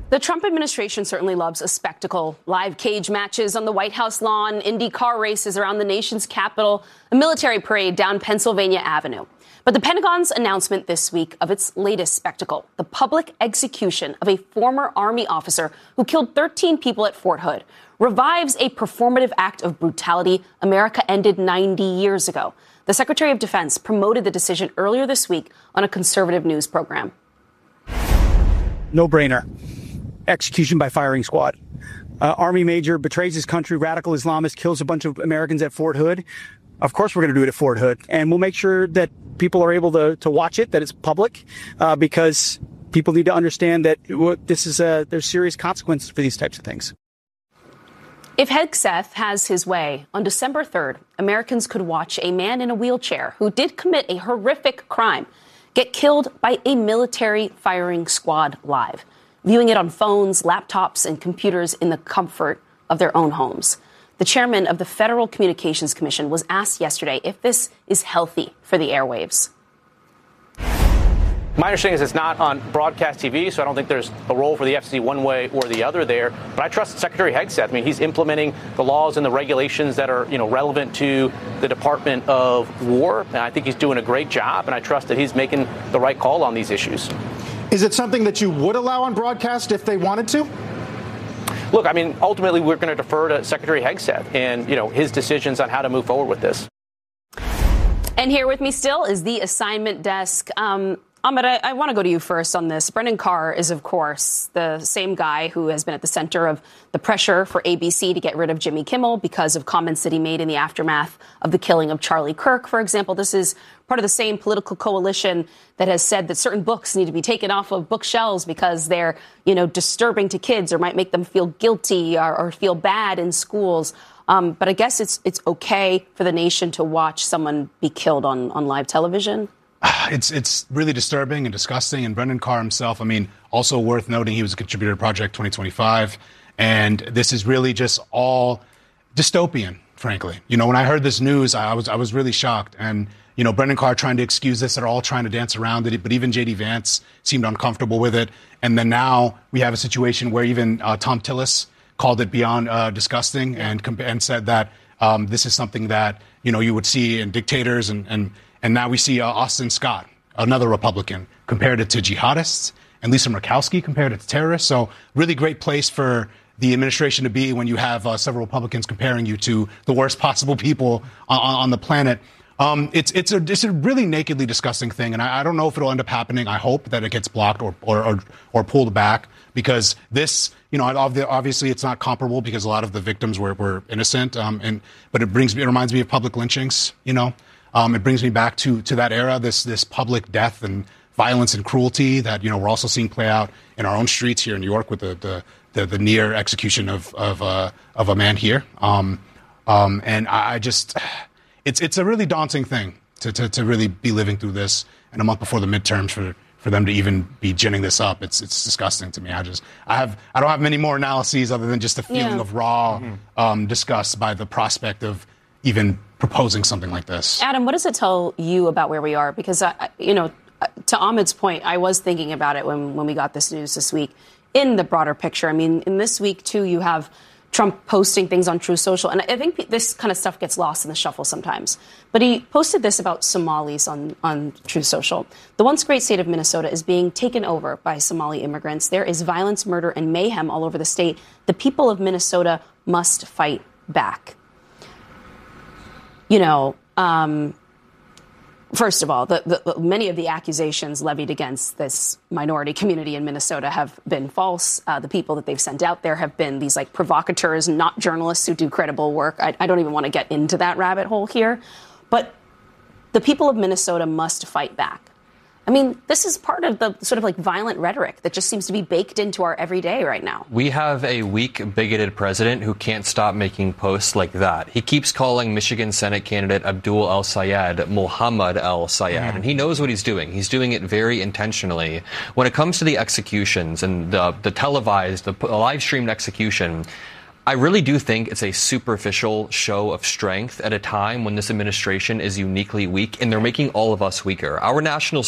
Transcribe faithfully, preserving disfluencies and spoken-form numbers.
The Trump administration certainly loves a spectacle. Live cage matches on the White House lawn, Indy car races around the nation's capital, a military parade down Pennsylvania Avenue. But the Pentagon's announcement this week of its latest spectacle, the public execution of a former Army officer who killed thirteen people at Fort Hood, revives a performative act of brutality America ended ninety years ago. The Secretary of Defense promoted the decision earlier this week on a conservative news program. No-brainer. Execution by firing squad. Uh, Army major betrays his country, radical Islamist kills a bunch of Americans at Fort Hood. Of course we're going to do it at Fort Hood. And we'll make sure that people are able to, to watch it, that it's public, uh, because people need to understand that this is a, there's serious consequences for these types of things. If Hegseth has his way, on December third, Americans could watch a man in a wheelchair who did commit a horrific crime get killed by a military firing squad live, viewing it on phones, laptops, and computers in the comfort of their own homes. The chairman of the Federal Communications Commission was asked yesterday if this is healthy for the airwaves. My understanding is it's not on broadcast T V, so I don't think there's a role for the F C C one way or the other there. But I trust Secretary Hegseth. I mean, he's implementing the laws and the regulations that are, you know, relevant to the Department of War. And I think he's doing a great job, and I trust that he's making the right call on these issues. Is it something that you would allow on broadcast if they wanted to? Look, I mean, ultimately, we're going to defer to Secretary Hegseth and, you know, his decisions on how to move forward with this. And here with me still is the assignment desk. Um, Ahmed, I, I want to go to you first on this. Brendan Carr is, of course, the same guy who has been at the center of the pressure for A B C to get rid of Jimmy Kimmel because of comments that he made in the aftermath of the killing of Charlie Kirk, for example. This is part of the same political coalition that has said that certain books need to be taken off of bookshelves because they're, you know, disturbing to kids or might make them feel guilty or, or feel bad in schools. Um, but I guess it's it's okay for the nation to watch someone be killed on, on live television. It's it's really disturbing and disgusting. And Brendan Carr himself, I mean, also worth noting, he was a contributor to Project twenty twenty-five. And this is really just all dystopian, frankly. You know, when I heard this news, I was I was really shocked. And, you know, Brendan Carr trying to excuse this, they're all trying to dance around it. But even J D Vance seemed uncomfortable with it. And then now we have a situation where even uh, Tom Tillis called it beyond uh, disgusting and comp- and said that um, this is something that, you know, you would see in dictators and and And now we see uh, Austin Scott, another Republican, compared it to jihadists, and Lisa Murkowski compared it to terrorists. So really great place for the administration to be when you have uh, several Republicans comparing you to the worst possible people on, on the planet. Um, it's it's a it's a really nakedly disgusting thing, and I, I don't know if it'll end up happening. I hope that it gets blocked or or or, or pulled back, because this, you know, obviously it's not comparable because a lot of the victims were, were innocent. Um, and but it brings me, it reminds me of public lynchings, you know. Um, it brings me back to to that era, this this public death and violence and cruelty that, you know, we're also seeing play out in our own streets here in New York with the the, the, the near execution of of, uh, of a man here. Um, um, and I, I just, it's it's a really daunting thing to, to to really be living through this in a month before the midterms for, for them to even be ginning this up. It's it's disgusting to me. I just I have I don't have many more analyses other than just the feeling yeah. of raw mm-hmm. um, disgust by the prospect of even proposing something like this. Adam, what does it tell you about where we are? Because, I, you know, to Ahmed's point, I was thinking about it when, when we got this news this week in the broader picture. I mean, in this week, too, you have Trump posting things on Truth Social. And I think this kind of stuff gets lost in the shuffle sometimes. But he posted this about Somalis on, on Truth Social. The once great state of Minnesota is being taken over by Somali immigrants. There is violence, murder, and mayhem all over the state. The people of Minnesota must fight back. You know, um, first of all, the, the, many of the accusations levied against this minority community in Minnesota have been false. Uh, the people that they've sent out there have been these, like, provocateurs, not journalists who do credible work. I, I don't even want to get into that rabbit hole here. But the people of Minnesota must fight back. I mean, this is part of the sort of like violent rhetoric that just seems to be baked into our everyday right now. We have a weak, bigoted president who can't stop making posts like that. He keeps calling Michigan Senate candidate Abdul El-Sayed Mohammed El-Sayed, mm. and he knows what he's doing. He's doing it very intentionally. When it comes to the executions and the, the televised, the live-streamed execution, I really do think it's a superficial show of strength at a time when this administration is uniquely weak, and they're making all of us weaker. Our national